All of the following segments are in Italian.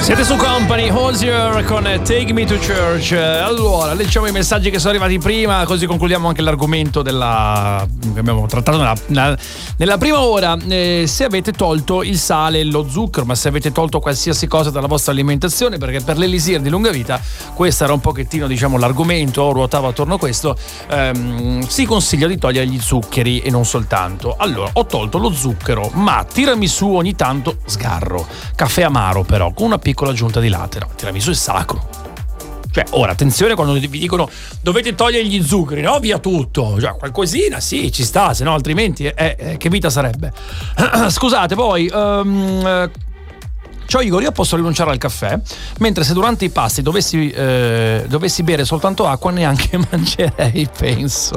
Siete su Company, Hozier con Take Me to Church. Allora, leggiamo i messaggi che sono arrivati prima, così concludiamo anche l'argomento che abbiamo trattato nella prima ora. Se avete tolto il sale e lo zucchero, ma se avete tolto qualsiasi cosa dalla vostra alimentazione, perché per l'elisir di lunga vita, questo era un pochettino, diciamo, l'argomento, ruotava attorno a questo, si consiglia di togliere gli zuccheri e non soltanto. Allora, ho tolto lo zucchero, ma tiramisù ogni tanto sgarro. Caffè amaro però, con una piccola aggiunta di latte. No, tiramisù è sacro. Cioè, ora, attenzione quando vi dicono dovete togliere gli zuccheri, no? Via tutto. Cioè, qualcosina, sì, ci sta, se no altrimenti che vita sarebbe? Scusate, poi... Ciao Igor, io posso rinunciare al caffè, mentre se durante i pasti dovessi bere soltanto acqua neanche mangerei, penso.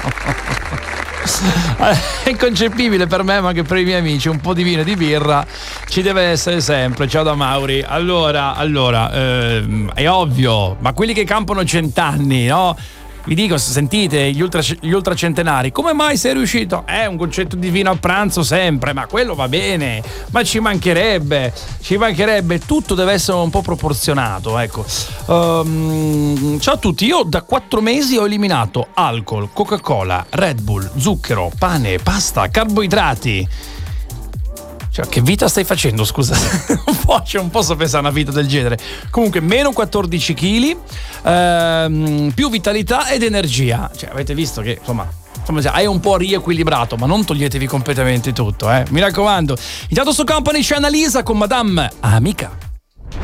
È inconcepibile per me, ma anche per i miei amici. Un po' di vino e di birra ci deve essere sempre. Ciao da Mauri. Allora, è ovvio, ma quelli che campano 100 anni, no? Vi dico, sentite, gli ultracentenari, come mai sei riuscito? Un concetto di vino a pranzo sempre, ma quello va bene, ma ci mancherebbe, tutto deve essere un po' proporzionato, ecco. Ciao a tutti, io da 4 mesi ho eliminato alcol, Coca-Cola, Red Bull, zucchero, pane, pasta, carboidrati. Cioè, che vita stai facendo, scusa? Non posso pensare a una vita del genere. Comunque, meno 14 kg, più vitalità ed energia. Cioè, avete visto che, insomma, hai un po' riequilibrato, ma non toglietevi completamente tutto, Mi raccomando. Intanto su Company c'è Annalisa con Madame Amica.